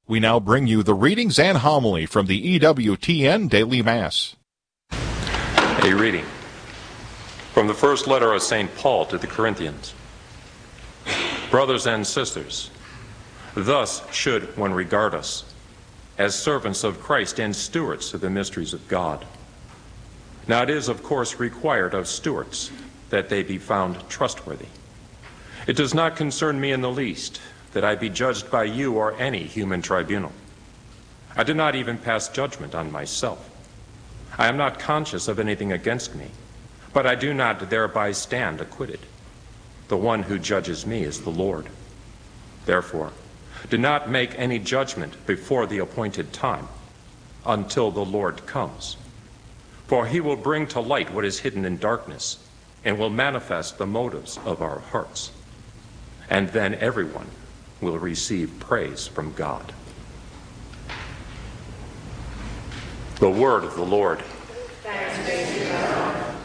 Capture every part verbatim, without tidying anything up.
We now bring you the readings and homily from the E W T N Daily Mass. A reading from the first letter of Saint Paul to the Corinthians. Brothers and sisters, thus should one regard us, as servants of Christ and stewards of the mysteries of God. Now it is, of course, required of stewards that they be found trustworthy. It does not concern me in the least that I be judged by you or any human tribunal. I do not even pass judgment on myself. I am not conscious of anything against me, but I do not thereby stand acquitted. The one who judges me is the Lord. Therefore, do not make any judgment before the appointed time, until the Lord comes. For he will bring to light what is hidden in darkness, and will manifest the motives of our hearts. And then everyone will receive praise from God. The word of the Lord. Thanks be to God.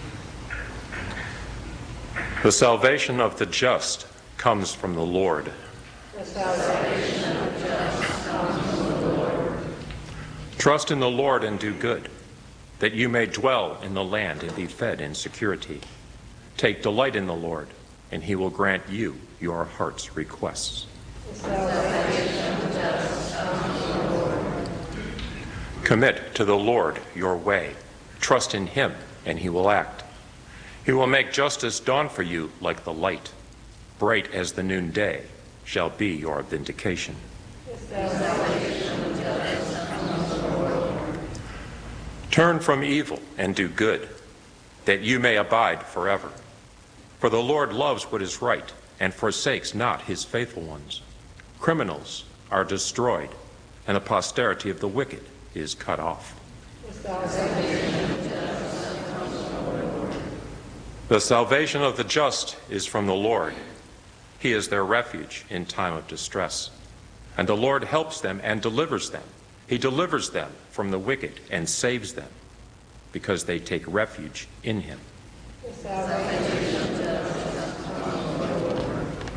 The salvation of the just comes from the Lord. The salvation of the just comes from the Lord. Trust in the Lord and do good, that you may dwell in the land and be fed in security. Take delight in the Lord, and he will grant you your heart's requests. The salvation of the just comes from the Lord. Commit to the Lord your way. Trust in him, and he will act. He will make justice dawn for you like the light. Bright as the noonday shall be your vindication. The salvation of the just comes from the Lord. Turn from evil and do good, that you may abide forever. For the Lord loves what is right and forsakes not his faithful ones. Criminals are destroyed, and the posterity of the wicked is cut off. The salvation of the just comes from the Lord. The salvation of the just is from the Lord. He is their refuge in time of distress. And the Lord helps them and delivers them. He delivers them from the wicked and saves them, because they take refuge in him. The salvation